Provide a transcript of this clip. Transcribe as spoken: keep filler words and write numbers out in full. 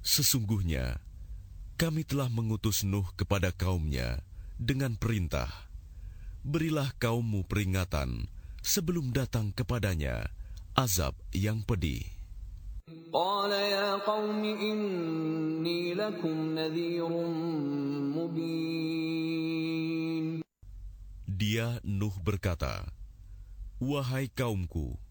Sesungguhnya, kami telah mengutus Nuh kepada kaumnya dengan perintah, berilah kaummu peringatan sebelum datang kepadanya azab yang pedih. قال يا قوم إني لكم نذير مبين. Dia Nuh berkata, wahai kaumku,